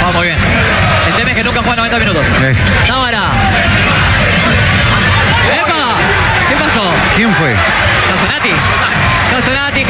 Ah, muy bien. El tema es que nunca juega 90 minutos. Tábara. ¡Epa! ¿Qué pasó? ¿Quién fue? Calzonati. Calzonati,